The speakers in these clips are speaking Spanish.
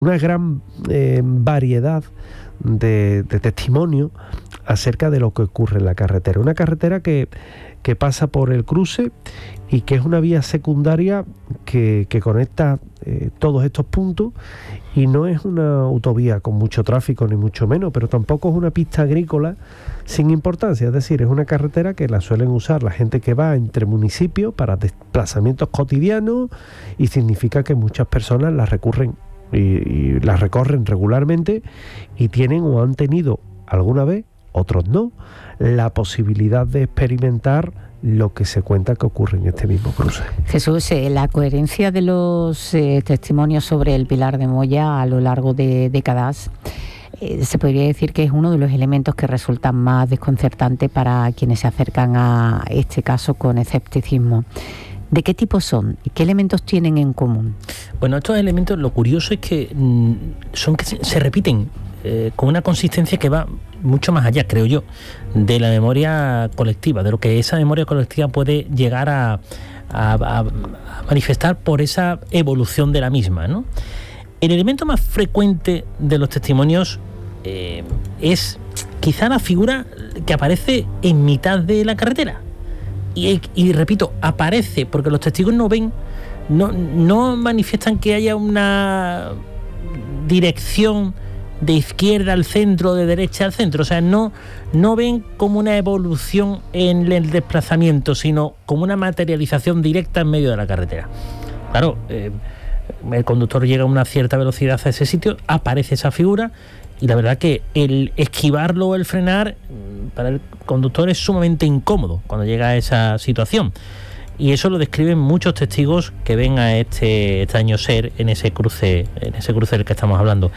una gran variedad de testimonios acerca de lo que ocurre en la carretera. Una carretera que pasa por el cruce y que es una vía secundaria que conecta todos estos puntos, y no es una autovía con mucho tráfico ni mucho menos, pero tampoco es una pista agrícola sin importancia. Es decir, es una carretera que la suelen usar la gente que va entre municipios para desplazamientos cotidianos, y significa que muchas personas la recurren y las recorren regularmente, y tienen o han tenido alguna vez, otros no, la posibilidad de experimentar lo que se cuenta que ocurre en este mismo cruce. Jesús, la coherencia de los testimonios sobre el Pilar de Moya a lo largo de décadas, se podría decir que es uno de los elementos que resultan más desconcertantes para quienes se acercan a este caso con escepticismo. ¿De qué tipo son? ¿Qué elementos tienen en común? Bueno, estos elementos, lo curioso es que son que se repiten con una consistencia que va mucho más allá, creo yo, de la memoria colectiva, de lo que esa memoria colectiva puede llegar a manifestar por esa evolución de la misma, ¿no? El elemento más frecuente de los testimonios es quizá la figura que aparece en mitad de la carretera. Y repito, aparece porque los testigos no ven, no manifiestan que haya una dirección de izquierda al centro, de derecha al centro. O sea, no ven como una evolución en el desplazamiento, sino como una materialización directa en medio de la carretera. Claro, el conductor llega a una cierta velocidad a ese sitio, aparece esa figura, y la verdad que el esquivarlo o el frenar para el conductor es sumamente incómodo cuando llega a esa situación. Y eso lo describen muchos testigos que ven a este extraño ser en ese cruce del que estamos hablando.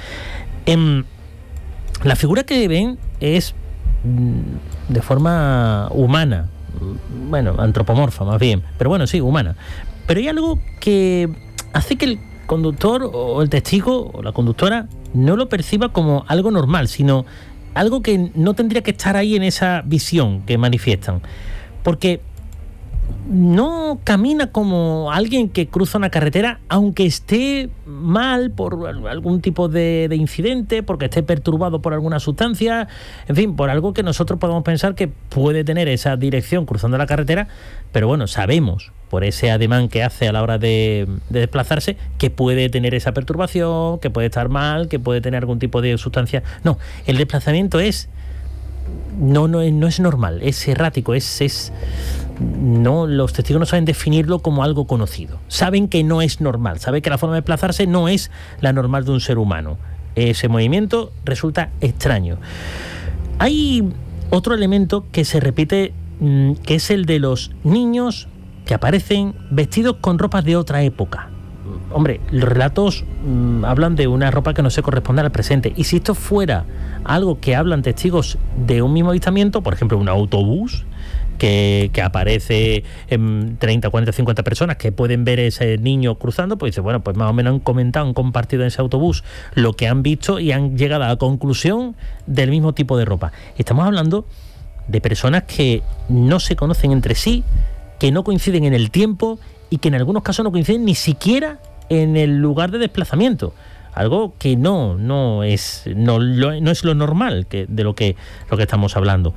La figura que ven es de forma humana, bueno, antropomorfa más bien, pero bueno, sí, humana. Pero hay algo que hace que el conductor o el testigo o la conductora no lo perciba como algo normal, sino algo que no tendría que estar ahí en esa visión que manifiestan, porque no camina como alguien que cruza una carretera aunque esté mal por algún tipo de incidente, porque esté perturbado por alguna sustancia, en fin, por algo que nosotros podemos pensar que puede tener esa dirección cruzando la carretera, pero bueno, sabemos por ese ademán que hace a la hora de desplazarse que puede tener esa perturbación, que puede estar mal, que puede tener algún tipo de sustancia. No, el desplazamiento no es normal, es errático, no, los testigos no saben definirlo como algo conocido. Saben que no es normal, saben que la forma de desplazarse no es la normal de un ser humano. Ese movimiento resulta extraño. Hay otro elemento que se repite, que es el de los niños que aparecen vestidos con ropas de otra época. Hombre, los relatos hablan de una ropa que no se corresponde al presente, y si esto fuera algo que hablan testigos de un mismo avistamiento, por ejemplo un autobús que aparece en 30, 40, 50 personas que pueden ver ese niño cruzando, pues dice, bueno, pues más o menos han compartido en ese autobús lo que han visto y han llegado a la conclusión del mismo tipo de ropa. Estamos hablando de personas que no se conocen entre sí, que no coinciden en el tiempo y que en algunos casos no coinciden ni siquiera en el lugar de desplazamiento. Algo que no es lo normal de lo que estamos hablando.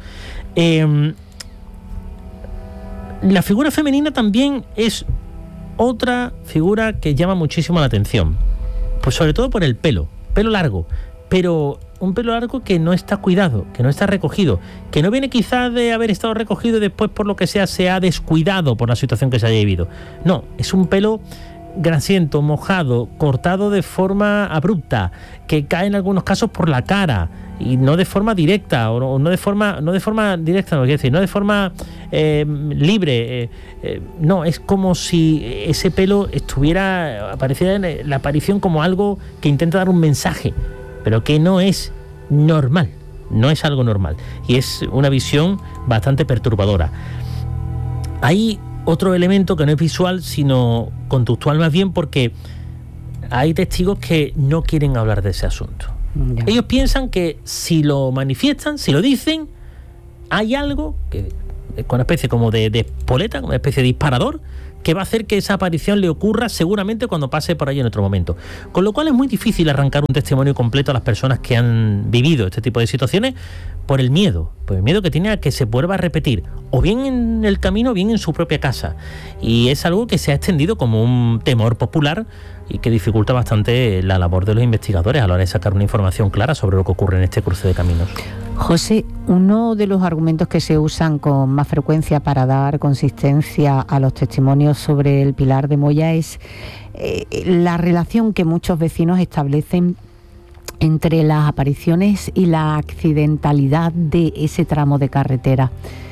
La figura femenina también es otra figura que llama muchísimo la atención, pues sobre todo por el pelo largo, pero un pelo largo que no está cuidado, que no está recogido, que no viene quizás de haber estado recogido y después por lo que sea se ha descuidado por la situación que se haya vivido. No, es un pelo grasiento, mojado, cortado de forma abrupta, que cae en algunos casos por la cara y no de forma directa, o no de forma directa, no quiero decir, no de forma libre. No, es como si ese pelo apareciera en la aparición como algo que intenta dar un mensaje, pero que no es normal, no es algo normal, y es una visión bastante perturbadora. Hay otro elemento que no es visual, sino conductual más bien, porque hay testigos que no quieren hablar de ese asunto. Ya. Ellos piensan que si lo manifiestan, si lo dicen, hay algo que con una especie como de espoleta, como una especie de disparador, que va a hacer que esa aparición le ocurra seguramente cuando pase por ahí en otro momento. Con lo cual es muy difícil arrancar un testimonio completo a las personas que han vivido este tipo de situaciones por el miedo que tiene a que se vuelva a repetir, o bien en el camino o bien en su propia casa. Y es algo que se ha extendido como un temor popular y que dificulta bastante la labor de los investigadores a la hora de sacar una información clara sobre lo que ocurre en este cruce de caminos. José, uno de los argumentos que se usan con más frecuencia para dar consistencia a los testimonios sobre el Pilar de Moya es la relación que muchos vecinos establecen entre las apariciones y la accidentalidad de ese tramo de carretera.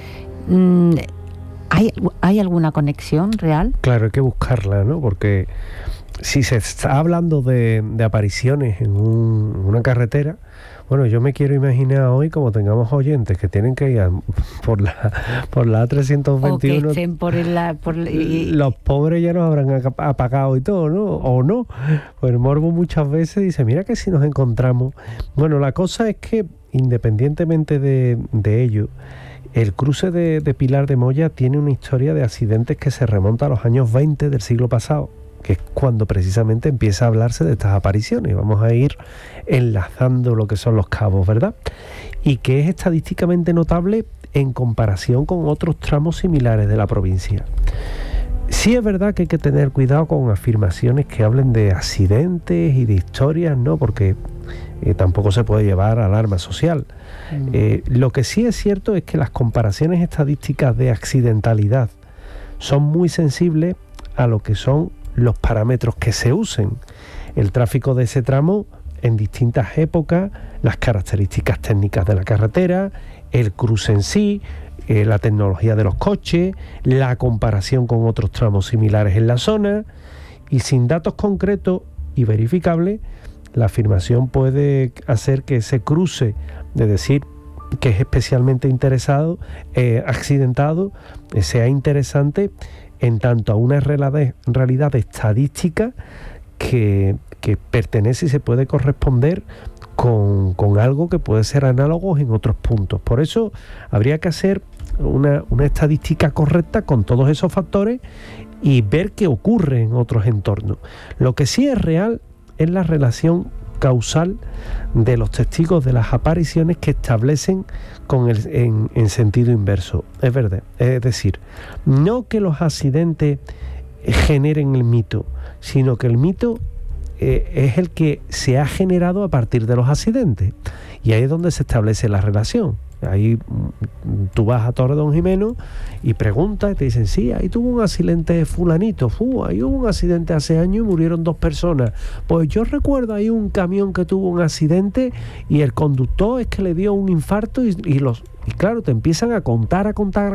¿Hay alguna conexión real? Claro, hay que buscarla, ¿no? Porque si se está hablando de apariciones en una carretera, bueno, yo me quiero imaginar hoy como tengamos oyentes que tienen que ir por la A321. O que estén los pobres ya nos habrán apagado y todo, ¿no? O no. Pues el morbo muchas veces dice, mira que si nos encontramos... Bueno, la cosa es que, independientemente de ello, el cruce de Pilar de Moya tiene una historia de accidentes que se remonta a los años 20 del siglo pasado, que es cuando precisamente empieza a hablarse de estas apariciones. Vamos a ir enlazando lo que son los cabos, ¿verdad? Y que es estadísticamente notable en comparación con otros tramos similares de la provincia. Sí es verdad que hay que tener cuidado con afirmaciones que hablen de accidentes y de historias, ¿no? Porque tampoco se puede llevar alarma social. Lo que sí es cierto es que las comparaciones estadísticas de accidentalidad son muy sensibles a lo que son los parámetros que se usen, el tráfico de ese tramo en distintas épocas, las características técnicas de la carretera, el cruce en sí, la tecnología de los coches, la comparación con otros tramos similares en la zona, y sin datos concretos y verificables, la afirmación puede hacer que ese cruce, de decir que es especialmente accidentado, sea interesante en tanto a una realidad estadística que pertenece y se puede corresponder con algo que puede ser análogo en otros puntos. Por eso habría que hacer una estadística correcta con todos esos factores y ver qué ocurre en otros entornos. Lo que sí es real es la relación causal de los testigos de las apariciones que establecen en sentido inverso. Es verdad, es decir, no que los accidentes generen el mito, sino que el mito es el que se ha generado a partir de los accidentes, y ahí es donde se establece la relación. Ahí tú vas a Torre Don Jimeno y preguntas y te dicen, sí, ahí tuvo un accidente fulanito, ahí hubo un accidente hace años y murieron 2 personas. Pues yo recuerdo ahí un camión que tuvo un accidente y el conductor es que le dio un infarto y claro, te empiezan a contar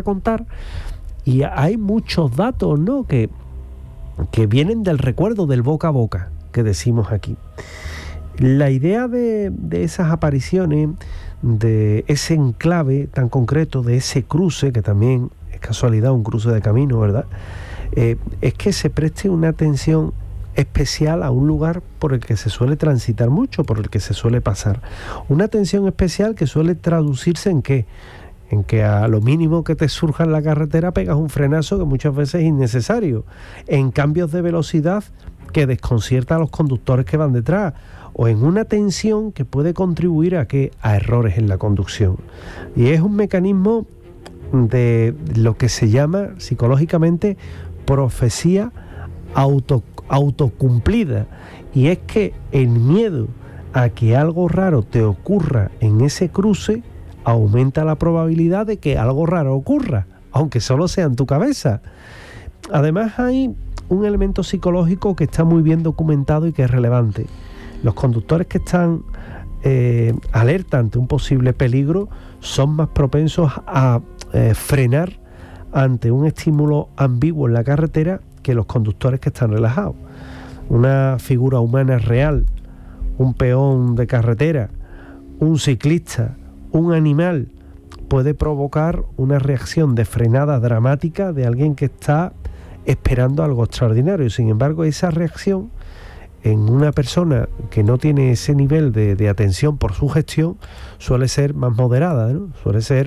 y hay muchos datos, ¿no? que vienen del recuerdo, del boca a boca que decimos aquí. La idea de esas apariciones, de ese enclave tan concreto, de ese cruce, que también es casualidad un cruce de camino, ¿verdad? Es que se preste una atención especial a un lugar por el que se suele transitar mucho, por el que se suele pasar. Una atención especial que suele traducirse en ¿qué? En que a lo mínimo que te surja en la carretera pegas un frenazo que muchas veces es innecesario, en cambios de velocidad que desconcierta a los conductores que van detrás, o en una tensión que puede contribuir a errores en la conducción. Y es un mecanismo de lo que se llama psicológicamente profecía autocumplida, y es que el miedo a que algo raro te ocurra en ese cruce aumenta la probabilidad de que algo raro ocurra, aunque solo sea en tu cabeza. Además hay un elemento psicológico que está muy bien documentado y que es relevante. Los conductores que están alerta ante un posible peligro son más propensos a frenar ante un estímulo ambiguo en la carretera que los conductores que están relajados. Una figura humana real, un peón de carretera, un ciclista, un animal, puede provocar una reacción de frenada dramática de alguien que está esperando algo extraordinario. Sin embargo, esa reacción en una persona que no tiene ese nivel de atención por su gestión suele ser más moderada, ¿no? Suele ser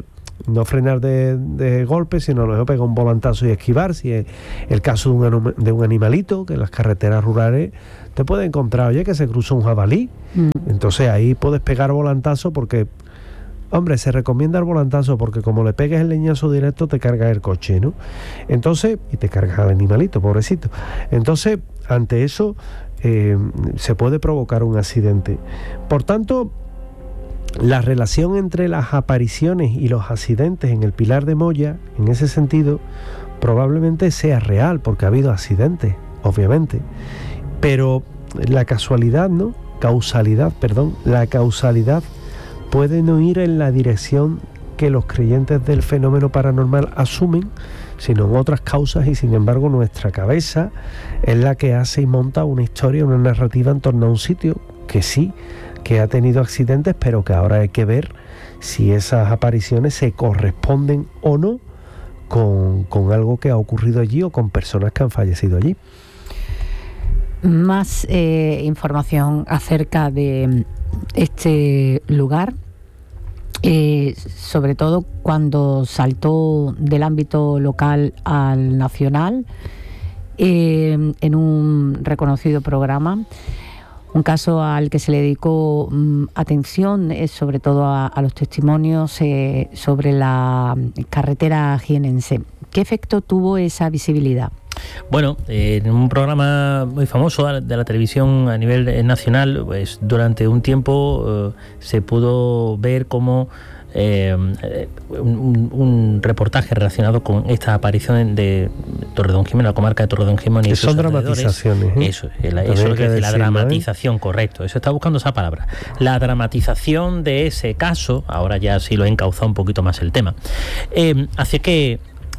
no frenar de golpe, sino a lo mejor pegar un volantazo y esquivar, si es el caso de un animalito, que en las carreteras rurales te puede encontrar, oye, que se cruzó un jabalí, entonces ahí puedes pegar volantazo porque, hombre, se recomienda el volantazo porque como le pegues el leñazo directo te cargas el coche, ¿no? Entonces, y te cargas al animalito, pobrecito. Entonces, ante eso se puede provocar un accidente. Por tanto, la relación entre las apariciones y los accidentes en el Pilar de Moya, en ese sentido, probablemente sea real, porque ha habido accidentes, obviamente. Pero la causalidad puede no ir en la dirección que los creyentes del fenómeno paranormal asumen, sino en otras causas, y sin embargo nuestra cabeza es la que hace y monta una historia, una narrativa en torno a un sitio que sí, que ha tenido accidentes, pero que ahora hay que ver si esas apariciones se corresponden o no con algo que ha ocurrido allí o con personas que han fallecido allí. Más información acerca de este lugar, sobre todo cuando saltó del ámbito local al nacional, en un reconocido programa. Un caso al que se le dedicó atención es sobre todo a los testimonios sobre la carretera jienense. ¿Qué efecto tuvo esa visibilidad? Bueno, en un programa muy famoso de la televisión a nivel nacional, pues durante un tiempo se pudo ver cómo un reportaje relacionado con esta aparición de Torredonjimeno, la comarca de Torredonjimeno y son dramatizaciones, Eso es lo que es la dramatización, correcto, eso está buscando esa palabra, la dramatización de ese caso. Ahora ya sí lo he encauzado un poquito más el tema, hace que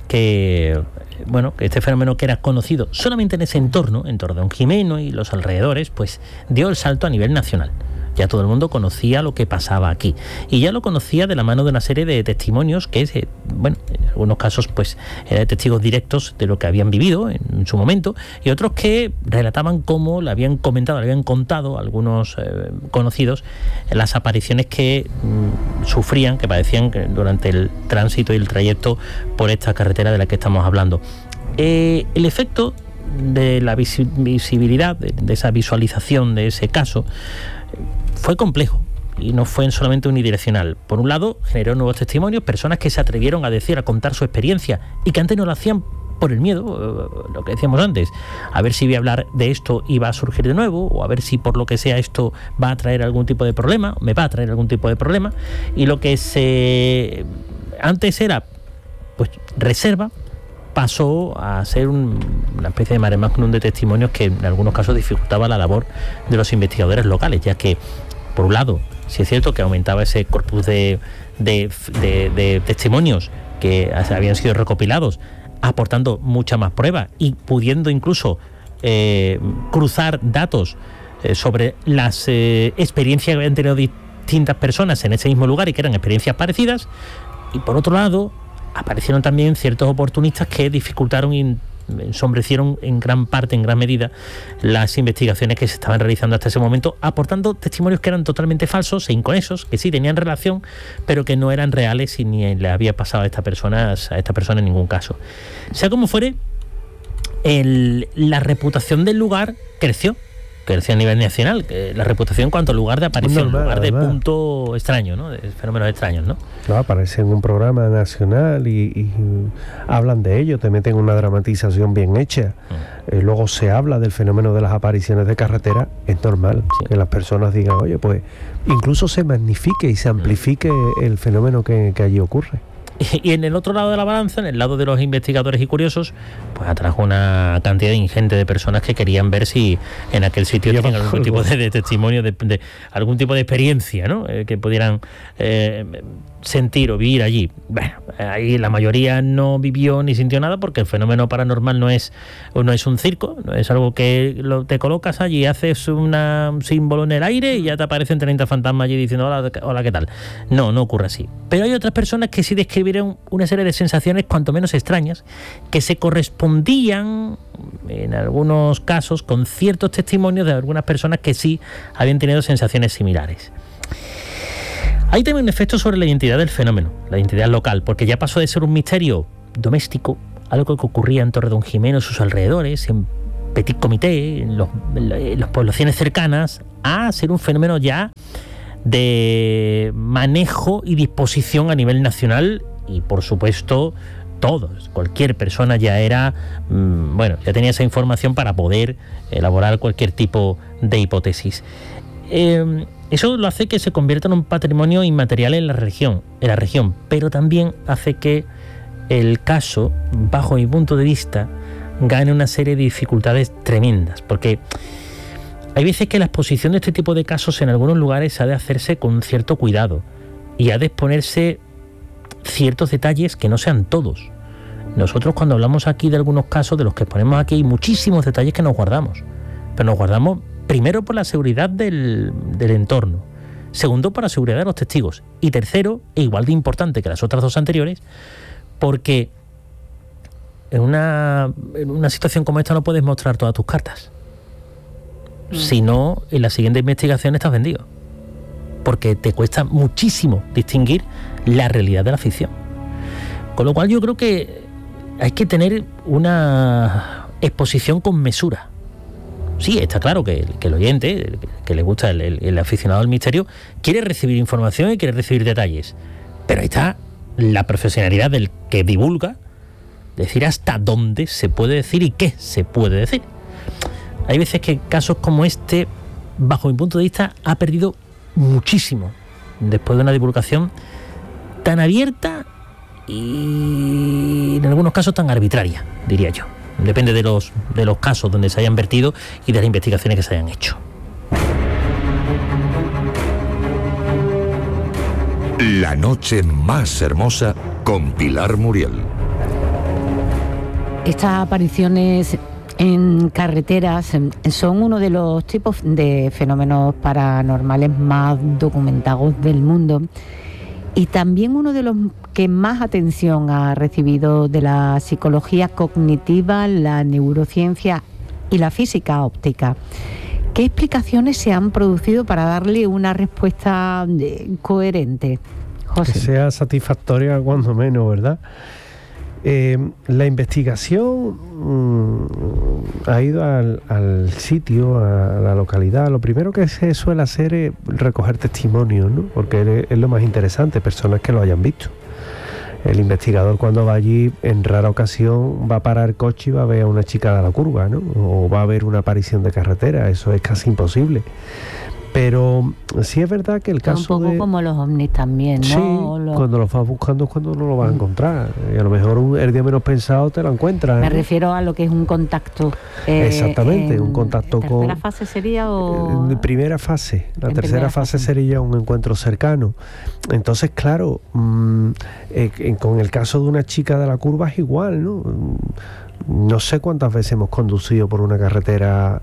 este fenómeno, que era conocido solamente en ese entorno, en Torredonjimeno y los alrededores, pues dio el salto a nivel nacional. Ya todo el mundo conocía lo que pasaba aquí, y ya lo conocía de la mano de una serie de testimonios que, en algunos casos pues eran testigos directos de lo que habían vivido en su momento, y otros que relataban cómo le habían contado algunos conocidos las apariciones que sufrían, que padecían durante el tránsito y el trayecto por esta carretera de la que estamos hablando. El efecto de la visibilidad, de esa visualización de ese caso, fue complejo y no fue solamente unidireccional. Por un lado, generó nuevos testimonios, personas que se atrevieron a contar su experiencia y que antes no lo hacían por el miedo, lo que decíamos antes, a ver si voy a hablar de esto y va a surgir de nuevo, o a ver si por lo que sea esto va a traer algún tipo de problema, me va a traer algún tipo de problema, y lo que antes era pues reserva, pasó a ser una especie de mare magnum de testimonios que en algunos casos dificultaba la labor de los investigadores locales, ya que, por un lado, sí es cierto que aumentaba ese corpus de testimonios que habían sido recopilados, aportando mucha más prueba y pudiendo incluso cruzar datos sobre las experiencias que habían tenido distintas personas en ese mismo lugar y que eran experiencias parecidas. Y por otro lado, aparecieron también ciertos oportunistas que dificultaron y ensombrecieron en gran medida las investigaciones que se estaban realizando hasta ese momento, aportando testimonios que eran totalmente falsos e inconexos, que sí tenían relación, pero que no eran reales y ni le había pasado a esta persona en ningún caso. Sea como fuere, la reputación del lugar creció a nivel nacional, la reputación en cuanto a lugar de aparición, lugar de punto extraño, ¿no? De fenómenos extraños, ¿no? Claro, aparece en un programa nacional y hablan de ello, te meten una dramatización bien hecha. Luego se habla del fenómeno de las apariciones de carretera, es normal que las personas digan, oye, pues incluso se magnifique y se amplifique el fenómeno que allí ocurre. Y en el otro lado de la balanza, en el lado de los investigadores y curiosos, pues atrajo una cantidad ingente de personas que querían ver si en aquel sitio tenían algún tipo de testimonio, de algún tipo de experiencia, ¿no? Que pudieran sentir o vivir allí. Bueno, ahí la mayoría no vivió ni sintió nada, porque el fenómeno paranormal no es un circo, no es algo que te colocas allí, haces un símbolo en el aire y ya te aparecen 30 fantasmas allí diciendo hola, ¿qué tal? No ocurre así. Pero hay otras personas que sí describieron una serie de sensaciones cuanto menos extrañas, que se correspondían en algunos casos con ciertos testimonios de algunas personas que sí habían tenido sensaciones similares. Hay también un efecto sobre la identidad del fenómeno, la identidad local, porque ya pasó de ser un misterio doméstico, algo que ocurría en Torredonjimeno y sus alrededores, en Petit Comité, en las poblaciones cercanas, a ser un fenómeno ya de manejo y disposición a nivel nacional y, por supuesto, cualquier persona ya era, ya tenía esa información para poder elaborar cualquier tipo de hipótesis. Eso lo hace que se convierta en un patrimonio inmaterial en la región, pero también hace que el caso, bajo mi punto de vista, gane una serie de dificultades tremendas, porque hay veces que la exposición de este tipo de casos en algunos lugares ha de hacerse con cierto cuidado y ha de exponerse ciertos detalles que no sean todos. Nosotros, cuando hablamos aquí de algunos casos, de los que exponemos aquí, hay muchísimos detalles que nos guardamos, pero nos guardamos primero por la seguridad del entorno, segundo por la seguridad de los testigos y tercero, e igual de importante que las otras dos anteriores, porque en una situación como esta no puedes mostrar todas tus cartas. Si no, en la siguiente investigación estás vendido, porque te cuesta muchísimo distinguir la realidad de la ficción. Con lo cual yo creo que hay que tener una exposición con mesura. Sí, está claro que el oyente, que le gusta el aficionado al misterio, quiere recibir información y quiere recibir detalles, pero ahí está la profesionalidad del que divulga, decir hasta dónde se puede decir y qué se puede decir. Hay veces que casos como este, bajo mi punto de vista, ha perdido muchísimo después de una divulgación tan abierta y en algunos casos tan arbitraria, diría yo. Depende de los casos donde se hayan vertido y de las investigaciones que se hayan hecho. La noche más hermosa con Pilar Muriel. Estas apariciones en carreteras son uno de los tipos de fenómenos paranormales más documentados del mundo y también uno de los que más atención ha recibido de la psicología cognitiva, la neurociencia y la física óptica. ¿Qué explicaciones se han producido para darle una respuesta coherente, José? Que sea satisfactoria cuando menos, ¿verdad? La investigación ha ido al sitio, a la localidad. Lo primero que se suele hacer es recoger testimonios, ¿no? Porque es lo más interesante, personas que lo hayan visto. El investigador, cuando va allí, en rara ocasión va a parar el coche y va a ver a una chica de la curva, ¿no? O va a ver una aparición de carretera. Eso es casi imposible. Pero sí es verdad que el caso un poco como los ovnis también, ¿no? Sí, cuando los vas buscando es cuando no lo vas a encontrar. Y a lo mejor el día menos pensado te lo encuentras. Me refiero a lo que es un contacto. Exactamente, un contacto con... ¿Tercera fase sería o...? Primera fase. La tercera fase sería un encuentro cercano. Entonces, claro, con el caso de una chica de la curva es igual, ¿no? No sé cuántas veces hemos conducido por una carretera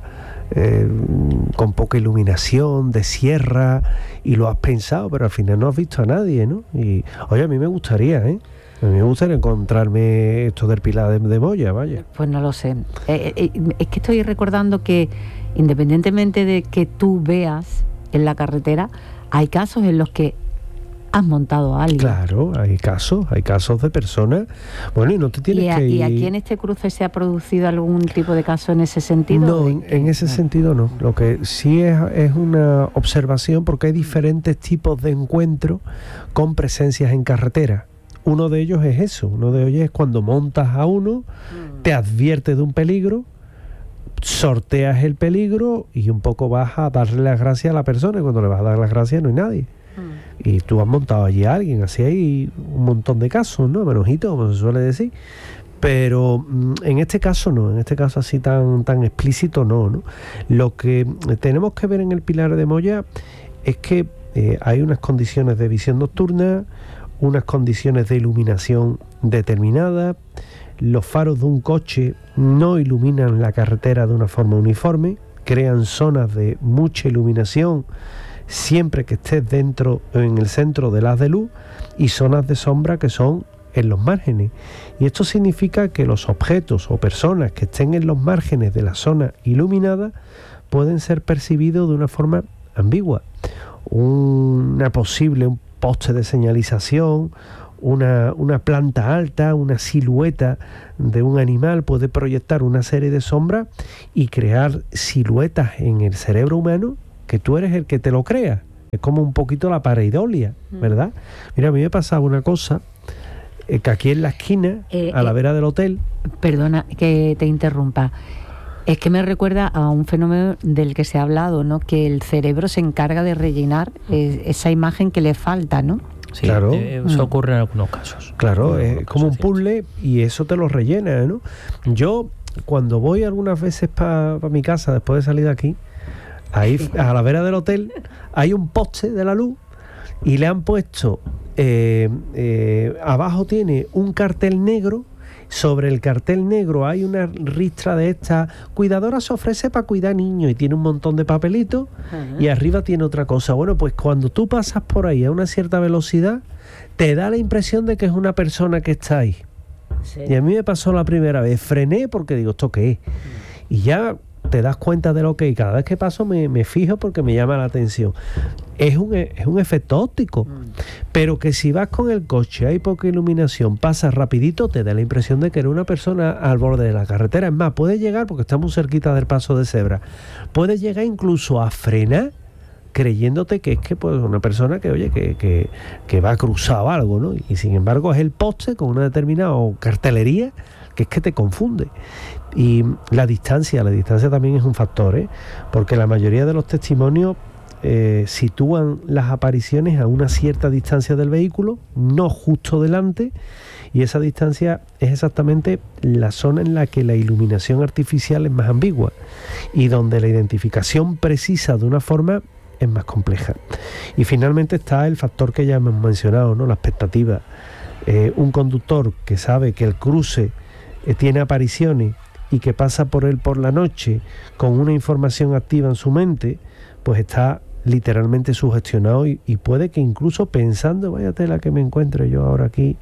con poca iluminación, de sierra, y lo has pensado, pero al final no has visto a nadie, ¿no? Y, oye, a mí me gustaría, a mí me gustaría encontrarme esto del Pilar de Moya, vaya. Pues no lo sé. Es que estoy recordando que, independientemente de que tú veas en la carretera, hay casos en los que has montado a alguien. Claro, hay casos de personas. Bueno, y no te tienes que ir... ¿Y aquí en este cruce se ha producido algún tipo de caso en ese sentido? No, en ese sentido no. Lo que sí es una observación, porque hay diferentes tipos de encuentros con presencias en carretera. Uno de ellos es eso. Uno de ellos es cuando montas a uno, te advierte de un peligro, sorteas el peligro y un poco vas a darle las gracias a la persona, y cuando le vas a dar las gracias no hay nadie. Y tú has montado allí a alguien. Así hay un montón de casos, ¿no? Menojito, como se suele decir. Pero en este caso no, en este caso así tan explícito no. Lo que tenemos que ver en el Pilar de Moya es que hay unas condiciones de visión nocturna, unas condiciones de iluminación determinadas. Los faros de un coche no iluminan la carretera de una forma uniforme, crean zonas de mucha iluminación siempre que estés dentro, en el centro del haz de luz, y zonas de sombra que son en los márgenes. Y esto significa que los objetos o personas que estén en los márgenes de la zona iluminada pueden ser percibidos de una forma ambigua. Una posible poste de señalización, una planta alta, una silueta de un animal puede proyectar una serie de sombras y crear siluetas en el cerebro humano que tú eres el que te lo crea. Es como un poquito la pareidolia, ¿verdad? Mira, a mí me pasaba una cosa, que aquí en la esquina, a la vera del hotel... Perdona que te interrumpa. Es que me recuerda a un fenómeno del que se ha hablado, ¿no? Que el cerebro se encarga de rellenar esa imagen que le falta, ¿no? Sí, claro. Eso ocurre en algunos casos. Claro, es como un puzzle y eso te lo rellena, ¿no? Yo, cuando voy algunas veces para mi casa, después de salir de aquí, ahí a la vera del hotel hay un poste de la luz y le han puesto, abajo tiene un cartel negro. Sobre el cartel negro hay una ristra de esta: cuidadora se ofrece para cuidar niños, y tiene un montón de papelitos. Y arriba tiene otra cosa. Bueno, pues cuando tú pasas por ahí a una cierta velocidad, te da la impresión de que es una persona que está ahí. ¿Sí? Y a mí me pasó la primera vez, frené porque digo, ¿esto qué es? Y ya te das cuenta de lo que hay. Cada vez que paso me fijo porque me llama la atención. Es un efecto óptico, pero que si vas con el coche, hay poca iluminación, pasas rapidito, te da la impresión de que eres una persona al borde de la carretera. Es más, puedes llegar, porque está muy cerquita del paso de cebra, puedes llegar incluso a frenar creyéndote que es que pues una persona que oye que va a cruzar algo, ¿no? Y sin embargo es el poste con una determinada cartelería que es que te confunde. Y la distancia también es un factor, ¿eh? Porque la mayoría de los testimonios sitúan las apariciones a una cierta distancia del vehículo, no justo delante, y esa distancia es exactamente la zona en la que la iluminación artificial es más ambigua y donde la identificación precisa de una forma es más compleja. Y finalmente está el factor que ya hemos mencionado, ¿no? La expectativa. Un conductor que sabe que el cruce tiene apariciones y que pasa por él por la noche con una información activa en su mente, pues está literalmente sugestionado y puede que incluso pensando, vaya tela que me encuentre yo ahora aquí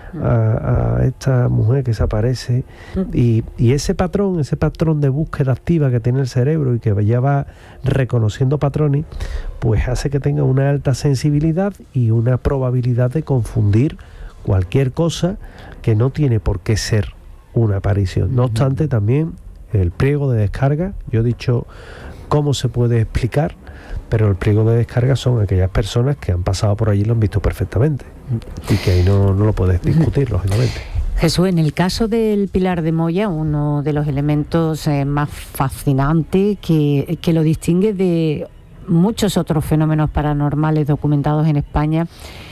a esta mujer que se aparece, y ese patrón de búsqueda activa que tiene el cerebro y que ya va reconociendo patrones, pues hace que tenga una alta sensibilidad y una probabilidad de confundir cualquier cosa que no tiene por qué ser una aparición. No obstante, también el pliego de descarga, yo he dicho cómo se puede explicar, pero el pliego de descarga son aquellas personas que han pasado por allí y lo han visto perfectamente y que ahí no lo puedes discutir, lógicamente. Jesús, en el caso del Pilar de Moya, uno de los elementos más fascinantes que lo distingue de muchos otros fenómenos paranormales documentados en España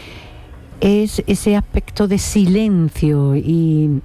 es ese aspecto de silencio y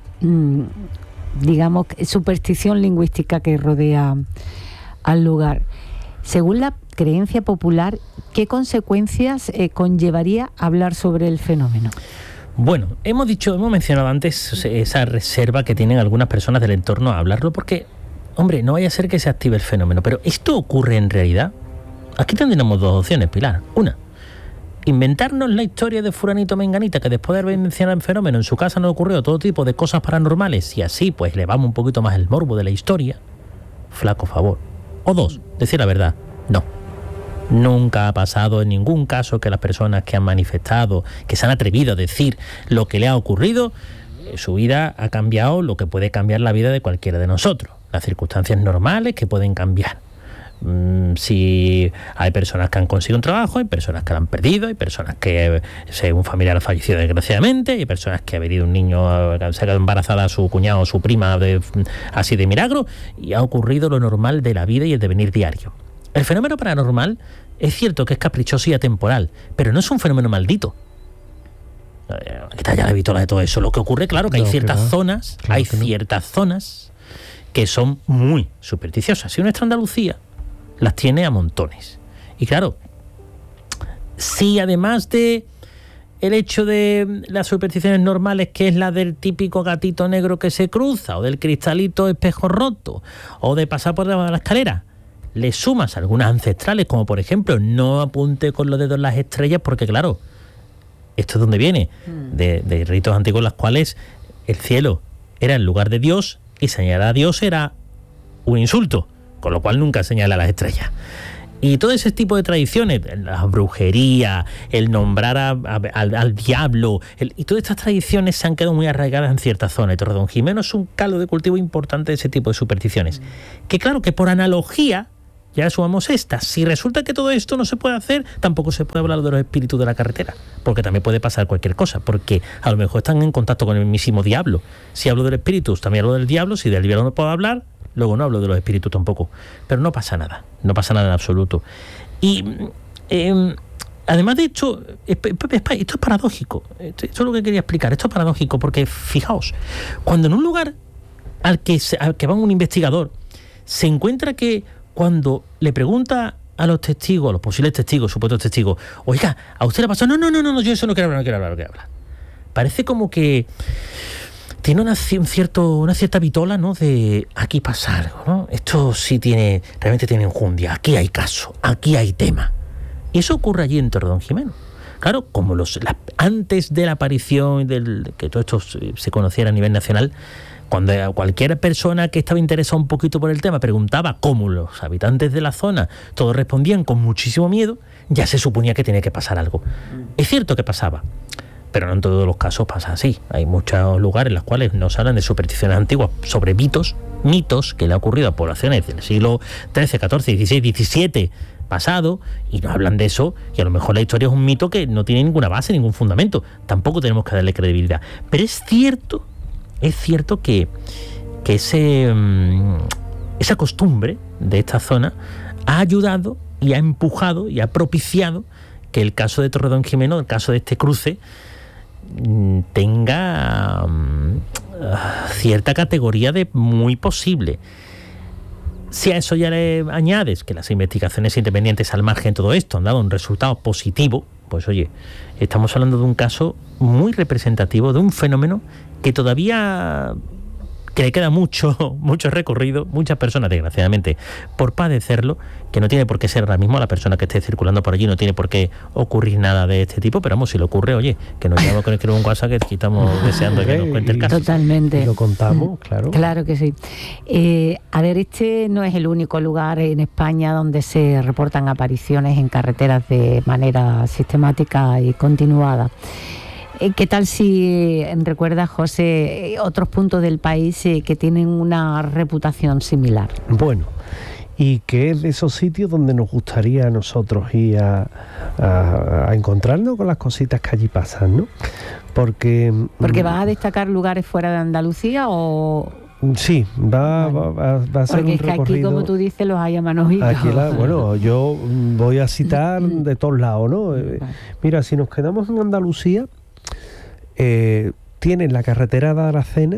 digamos superstición lingüística que rodea al lugar. Según la creencia popular, ¿qué consecuencias conllevaría hablar sobre el fenómeno? Bueno, hemos mencionado antes esa reserva que tienen algunas personas del entorno a hablarlo porque, hombre, no vaya a ser que se active el fenómeno. Pero ¿esto ocurre en realidad? Aquí tendríamos dos opciones, Pilar. Una, inventarnos la historia de fulanito menganita, que después de haber mencionado el fenómeno en su casa no ocurrió todo tipo de cosas paranormales y así pues elevamos un poquito más el morbo de la historia. Flaco favor. O dos, decir la verdad. No. Nunca ha pasado en ningún caso que las personas que han manifestado, que se han atrevido a decir lo que le ha ocurrido, su vida ha cambiado lo que puede cambiar la vida de cualquiera de nosotros. Las circunstancias normales que pueden cambiar. Si hay personas que han conseguido un trabajo, hay personas que lo han perdido, hay personas que un familiar ha fallecido desgraciadamente, hay personas que ha venido un niño, se ha quedado embarazada a su cuñado o su prima así de milagro, y ha ocurrido lo normal de la vida y el devenir diario. El fenómeno paranormal es cierto que es caprichoso y atemporal, pero no es un fenómeno maldito. Quita ya la vitola de todo eso. Lo que ocurre, claro, que hay ciertas zonas, ciertas zonas que son muy supersticiosas. Si uno está en Andalucía, las tiene a montones. Y claro, si además de el hecho de las supersticiones normales, que es la del típico gatito negro que se cruza, o del cristalito espejo roto, o de pasar por debajo de la escalera, le sumas algunas ancestrales, como por ejemplo, no apunte con los dedos en las estrellas, porque claro, esto es donde viene, de ritos antiguos en los cuales el cielo era el lugar de Dios y señalar a Dios era un insulto, con lo cual nunca señala a las estrellas. Y todo ese tipo de tradiciones, la brujería, el nombrar al diablo, y todas estas tradiciones se han quedado muy arraigadas en ciertas zonas. Y Torredonjimeno es un caldo de cultivo importante de ese tipo de supersticiones. Que claro, que por analogía, ya sumamos esta. Si resulta que todo esto no se puede hacer, tampoco se puede hablar de los espíritus de la carretera, porque también puede pasar cualquier cosa, porque a lo mejor están en contacto con el mismísimo diablo. Si hablo del espíritu, también hablo del diablo. Si del diablo no puedo hablar, luego no hablo de los espíritus tampoco. Pero no pasa nada en absoluto. Y además de hecho, esto es paradójico. Esto es lo que quería explicar. Esto es paradójico porque, fijaos, cuando en un lugar al que va un investigador, se encuentra que cuando le pregunta a los testigos, a los posibles testigos, supuestos testigos, oiga, ¿a usted le pasó? No, yo eso no quiero hablar. Parece como que tiene una cierta vitola, ¿no? De aquí pasa algo, ¿no? Esto sí realmente tiene enjundia, aquí hay caso, aquí hay tema. Y eso ocurre allí en Torredonjimeno. Claro, como antes de la aparición que todo esto se conociera a nivel nacional, cuando cualquier persona que estaba interesada un poquito por el tema preguntaba cómo los habitantes de la zona todos respondían con muchísimo miedo, ya se suponía que tenía que pasar algo. Es cierto que pasaba, pero no en todos los casos pasa así. Hay muchos lugares en los cuales nos hablan de supersticiones antiguas sobre mitos que le han ocurrido a poblaciones del siglo XIII, XIV, XVI, XVII pasado, y nos hablan de eso, y a lo mejor la historia es un mito que no tiene ninguna base, ningún fundamento. Tampoco tenemos que darle credibilidad. Pero es cierto que esa costumbre de esta zona ha ayudado y ha empujado y ha propiciado que el caso de Torredonjimeno, el caso de este cruce, tenga cierta categoría de muy posible. Si a eso ya le añades que las investigaciones independientes al margen de todo esto han dado un resultado positivo, pues oye, estamos hablando de un caso muy representativo, de un fenómeno que todavía que le queda mucho recorrido, muchas personas desgraciadamente por padecerlo, que no tiene por qué ser ahora mismo a la persona que esté circulando por allí, no tiene por qué ocurrir nada de este tipo, pero vamos, si le ocurre, oye, que nos llama con escribir un WhatsApp, que estamos deseando que nos cuente el caso. Totalmente. Y lo contamos, claro. Claro que sí. A ver, este no es el único lugar en España donde se reportan apariciones en carreteras de manera sistemática y continuada. ¿Qué tal si recuerdas, José, otros puntos del país que tienen una reputación similar? Bueno, y que es de esos sitios donde nos gustaría a nosotros ir a encontrarnos con las cositas que allí pasan, ¿no? Porque ¿vas a destacar lugares fuera de Andalucía o...? Sí, va a ser un recorrido. Porque aquí, como tú dices, los hay a manojitos. Aquí bueno, yo voy a citar de todos lados, ¿no? Mira, si nos quedamos en Andalucía, tienen la carretera de Aracena,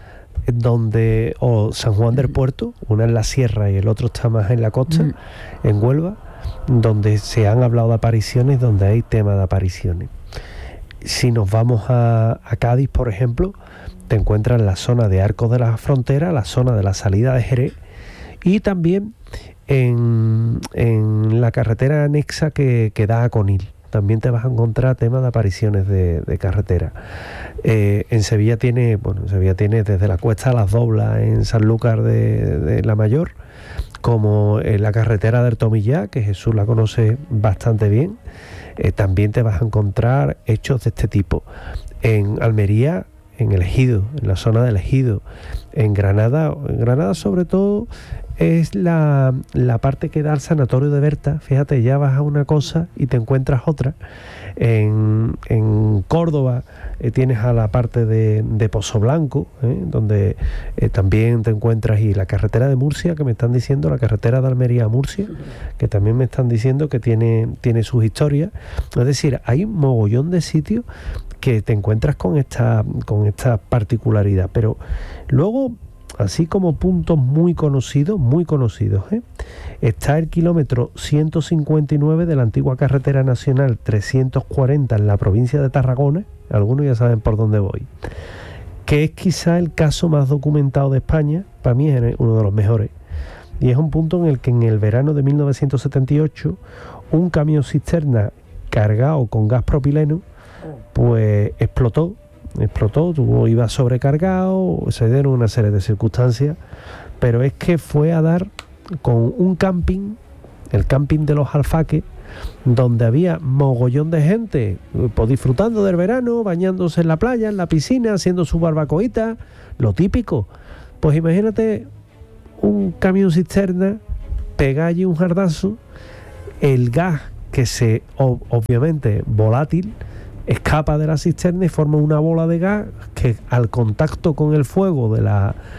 o San Juan del Puerto, una en la sierra y el otro está más en la costa, en Huelva, donde se han hablado de apariciones, donde hay tema de apariciones. Si nos vamos a Cádiz, por ejemplo, te encuentras en la zona de Arcos de la Frontera, la zona de la salida de Jerez, y también en la carretera anexa que da a Conil. También te vas a encontrar temas de apariciones de carretera. En Sevilla tiene desde la Cuesta a las Doblas en Sanlúcar de la Mayor, como en la carretera del Tomillá, que Jesús la conoce bastante bien. También te vas a encontrar hechos de este tipo. En Almería, en el Ejido, en la zona del Ejido. En Granada sobre todo es la parte que da al sanatorio de Berta. Fíjate, ya vas a una cosa y te encuentras otra. En Córdoba tienes a la parte de Pozo Blanco, donde también te encuentras, y la carretera de Murcia, que me están diciendo, la carretera de Almería a Murcia, que también me están diciendo que tiene sus historias. Es decir, hay un mogollón de sitios que te encuentras con esta particularidad. Pero luego, así como puntos muy conocidos, está el kilómetro 159 de la antigua carretera nacional 340 en la provincia de Tarragona. Algunos ya saben por dónde voy, que es quizá el caso más documentado de España. Para mí es uno de los mejores, y es un punto en el que en el verano de 1978 un camión cisterna cargado con gas propileno pues explotó, iba sobrecargado, se dieron una serie de circunstancias, pero es que fue a dar con un camping el camping de los Alfaques, donde había mogollón de gente pues disfrutando del verano, bañándose en la playa, en la piscina, haciendo su barbacoita, lo típico. Pues imagínate un camión cisterna, pega allí un jardazo, el gas que obviamente volátil, escapa de la cisterna y forma una bola de gas que al contacto con el fuego de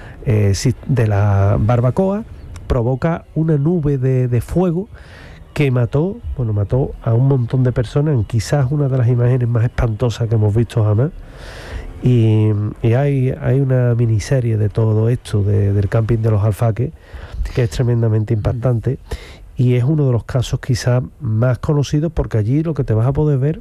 la barbacoa provoca una nube de fuego que mató a un montón de personas, en quizás una de las imágenes más espantosas que hemos visto jamás. Y hay una miniserie de todo esto del camping de los Alfaques que es tremendamente impactante, y es uno de los casos quizás más conocidos, porque allí lo que te vas a poder ver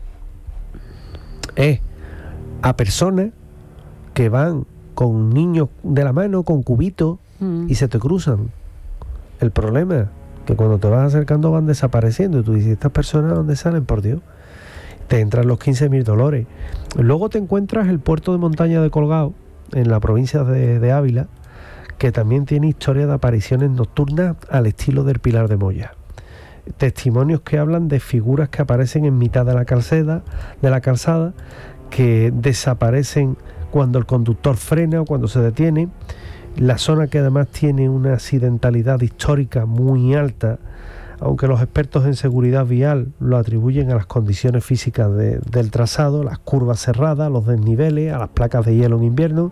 es a personas que van con niños de la mano, con cubitos, y se te cruzan. El problema es que cuando te vas acercando van desapareciendo, y tú dices, ¿estas personas dónde salen, por Dios? Te entran los 15.000 dolores. Luego te encuentras el puerto de montaña de Colgado, en la provincia de Ávila, que también tiene historia de apariciones nocturnas al estilo del Pilar de Moya. Testimonios que hablan de figuras que aparecen en mitad de la calzada, que desaparecen cuando el conductor frena o cuando se detiene. La zona, que además tiene una accidentalidad histórica muy alta, aunque los expertos en seguridad vial lo atribuyen a las condiciones físicas del trazado, las curvas cerradas, los desniveles, a las placas de hielo en invierno,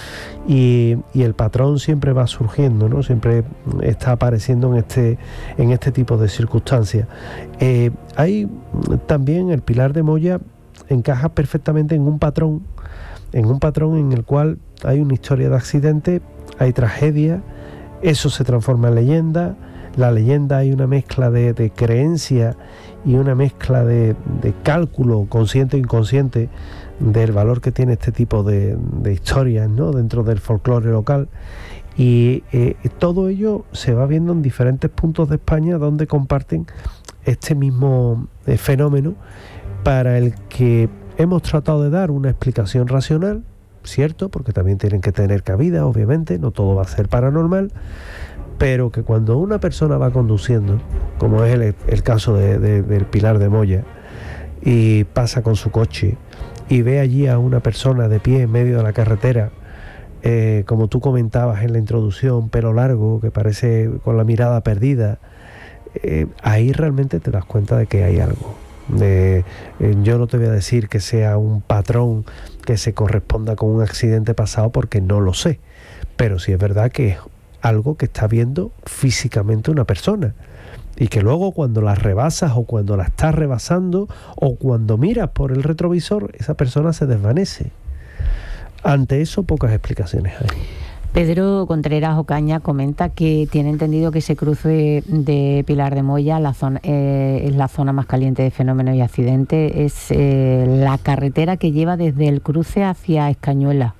y el patrón siempre va surgiendo, ¿no? Siempre está apareciendo en este tipo de circunstancias. Hay también el Pilar de Moya encaja perfectamente en un patrón en el cual hay una historia de accidente, hay tragedia, eso se transforma en leyenda. La leyenda, hay una mezcla de creencia y una mezcla de cálculo consciente o inconsciente del valor que tiene este tipo de historias, ¿no?, dentro del folclore local. Y todo ello se va viendo en diferentes puntos de España donde comparten este mismo fenómeno, para el que hemos tratado de dar una explicación racional, cierto, porque también tienen que tener cabida, obviamente, no todo va a ser paranormal, pero que cuando una persona va conduciendo, como es el caso del Pilar de Moya, y pasa con su coche y ve allí a una persona de pie en medio de la carretera, como tú comentabas en la introducción, pelo largo, que parece con la mirada perdida, ahí realmente te das cuenta de que hay algo. Yo no te voy a decir que sea un patrón que se corresponda con un accidente pasado, porque no lo sé, pero sí es verdad que es algo que está viendo físicamente una persona, y que luego cuando la rebasas o cuando la estás rebasando o cuando miras por el retrovisor, esa persona se desvanece. Ante eso, pocas explicaciones hay. Pedro Contreras Ocaña comenta que tiene entendido que ese cruce de Pilar de Moya es la zona más caliente de fenómenos y accidentes, es la carretera que lleva desde el cruce hacia Escañuela.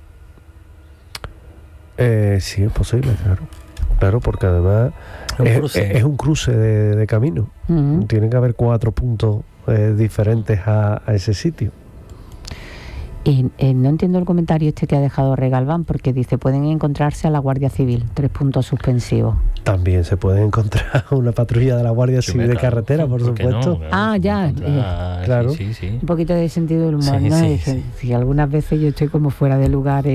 Sí, es posible, claro, porque además es un cruce de camino. Tiene que haber 4 puntos diferentes a ese sitio. No entiendo el comentario que ha dejado Regalván, porque dice, pueden encontrarse a la Guardia Civil, 3 puntos suspensivos. También se puede encontrar una patrulla de la Guardia Civil de carretera, por supuesto. No, ya. Claro. Sí. Un poquito de sentido del humor, ¿no? Sí, algunas veces yo estoy como fuera de lugar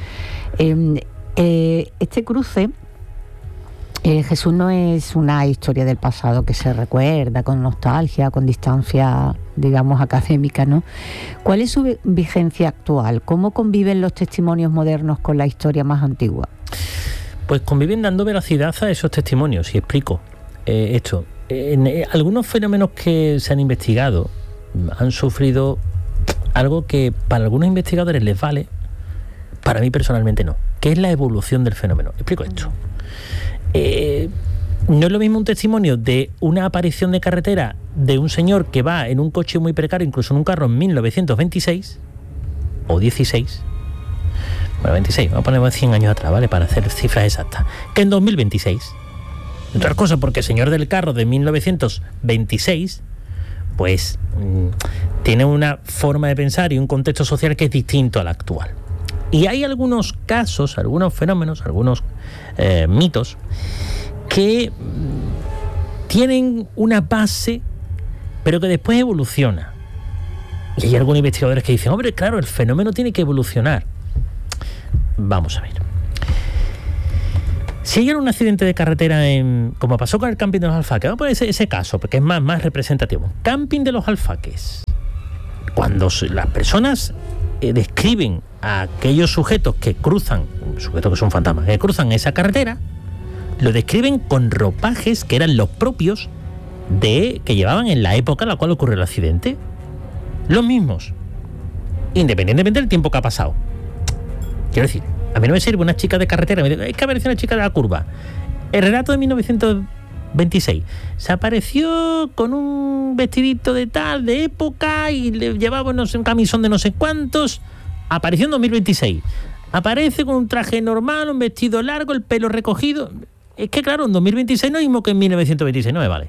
este cruce. Jesús, no es una historia del pasado que se recuerda con nostalgia, con distancia, digamos, académica, ¿no? ¿Cuál es su vigencia actual? ¿Cómo conviven los testimonios modernos con la historia más antigua? Pues conviven dando veracidad a esos testimonios, y explico esto. Algunos fenómenos que se han investigado han sufrido algo que para algunos investigadores les vale, para mí personalmente no, que es la evolución del fenómeno. Explico esto. No es lo mismo un testimonio de una aparición de carretera de un señor que va en un coche muy precario, incluso en un carro, en 1926 o 16, bueno, 26, vamos a poner 100 años atrás, ¿vale?, para hacer cifras exactas, que en 2026. Otra cosa, porque el señor del carro de 1926 pues tiene una forma de pensar y un contexto social que es distinto al actual. Y hay algunos casos, algunos fenómenos, algunos mitos que tienen una base, pero que después evoluciona. Y hay algunos investigadores que dicen, hombre, claro, el fenómeno tiene que evolucionar. Vamos a ver. Si hay un accidente de carretera, como pasó con el camping de los Alfaques, vamos a poner ese caso, porque es más representativo. Camping de los Alfaques. Cuando las personas describen a aquellos sujetos que cruzan, sujetos que son fantasmas, que cruzan esa carretera, lo describen con ropajes que eran los propios que llevaban en la época en la cual ocurrió el accidente. Los mismos, independientemente del tiempo que ha pasado. Quiero decir, a mí no me sirve una chica de carretera, me dice, es que apareció una chica de la curva. El relato de 1926. Se apareció con un vestidito de tal, de época, y le llevaba no sé, un camisón de no sé cuántos. Apareció en 2026. Aparece con un traje normal, un vestido largo, el pelo recogido. Es que claro, en 2026 no es mismo que en 1926. No me vale.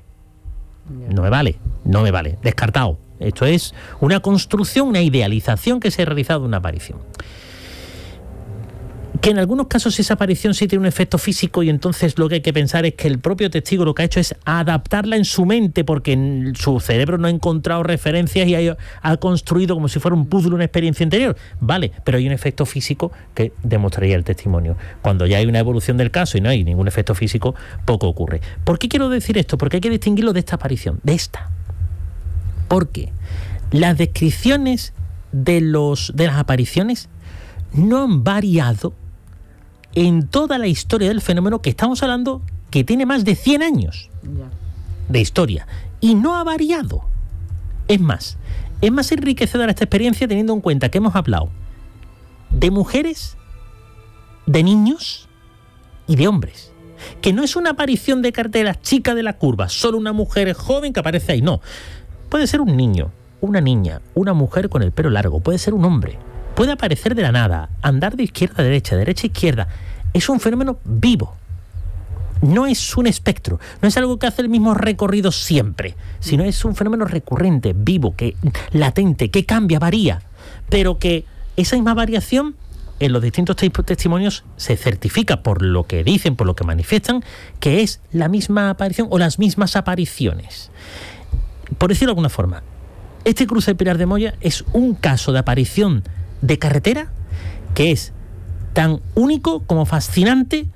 No me vale. Descartado. Esto es una construcción, una idealización que se ha realizado de una aparición. Que en algunos casos esa aparición sí tiene un efecto físico, y entonces lo que hay que pensar es que el propio testigo lo que ha hecho es adaptarla en su mente, porque en su cerebro no ha encontrado referencias y ha construido como si fuera un puzzle una experiencia interior. Vale, pero hay un efecto físico que demostraría el testimonio. Cuando ya hay una evolución del caso y no hay ningún efecto físico, poco ocurre. ¿Por qué quiero decir esto? Porque hay que distinguirlo de esta aparición, de esta. Porque las descripciones de las apariciones no han variado en toda la historia del fenómeno, que estamos hablando que tiene más de 100 años de historia, y no ha variado. Es más enriquecedora esta experiencia teniendo en cuenta que hemos hablado de mujeres, de niños y de hombres. Que no es una aparición de carteras chica de la curva, solo una mujer joven que aparece ahí, no. Puede ser un niño, una niña, una mujer con el pelo largo, puede ser un hombre, puede aparecer de la nada, andar de izquierda a derecha, derecha a izquierda. Es un fenómeno vivo. No es un espectro, no es algo que hace el mismo recorrido siempre, sino es un fenómeno recurrente, vivo, latente, que cambia, varía, pero que esa misma variación en los distintos testimonios se certifica por lo que dicen, por lo que manifiestan, que es la misma aparición o las mismas apariciones. Por decirlo de alguna forma, este cruce de Pilar de Moya es un caso de aparición de carretera que es tan único como fascinante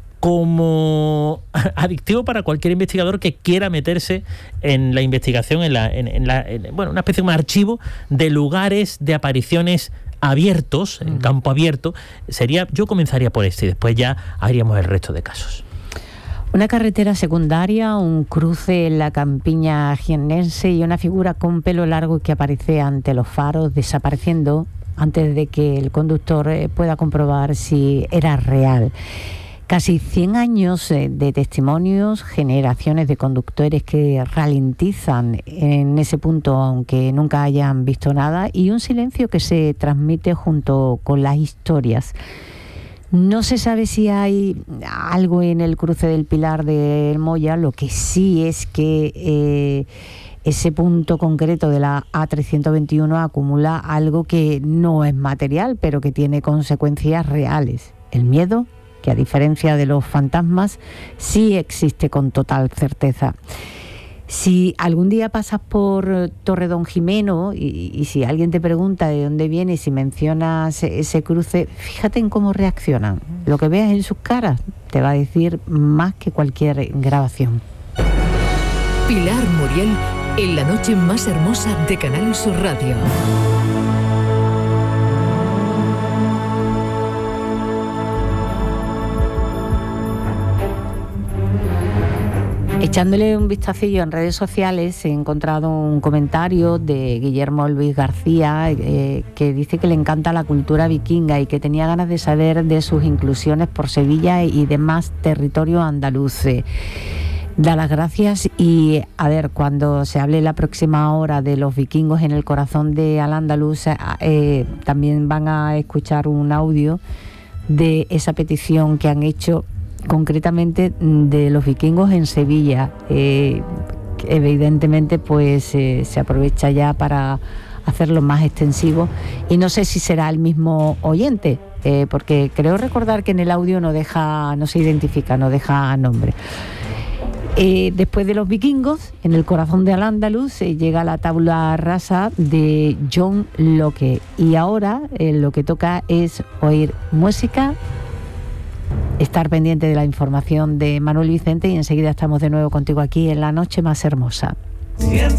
como adictivo para cualquier investigador que quiera meterse en la investigación, en una especie de archivo de lugares de apariciones abiertos, en campo abierto. Yo comenzaría por este y después ya haríamos el resto de casos. Una carretera secundaria, un cruce en la campiña jiennense y una figura con pelo largo que aparece ante los faros desapareciendo antes de que el conductor pueda comprobar si era real. Casi 100 años de testimonios, generaciones de conductores que ralentizan en ese punto aunque nunca hayan visto nada, y un silencio que se transmite junto con las historias. No se sabe si hay algo en el cruce del Pilar del Moya, lo que sí es que ese punto concreto de la A321 acumula algo que no es material, pero que tiene consecuencias reales. El miedo, que a diferencia de los fantasmas, sí existe con total certeza. Si algún día pasas por Torredonjimeno y si alguien te pregunta de dónde viene y si mencionas ese cruce, fíjate en cómo reaccionan. Lo que veas en sus caras te va a decir más que cualquier grabación. Pilar Muriel en la noche más hermosa de Canal Sur Radio. Echándole un vistacillo en redes sociales, he encontrado un comentario de Guillermo Luis García que dice que le encanta la cultura vikinga y que tenía ganas de saber de sus inclusiones por Sevilla y demás territorio andaluz. Da las gracias y a ver, cuando se hable la próxima hora de los vikingos en el corazón de Al-Ándalus, también van a escuchar un audio de esa petición que han hecho concretamente de los vikingos en Sevilla. Evidentemente pues se aprovecha ya para hacerlo más extensivo y no sé si será el mismo oyente, porque creo recordar que en el audio no se identifica, no deja nombre. Después de los vikingos, en el corazón de Al-Ándalus, llega la tabla rasa de John Locke. Y ahora lo que toca es oír música, estar pendiente de la información de Manuel Vicente y enseguida estamos de nuevo contigo aquí en La Noche Más Hermosa. Siento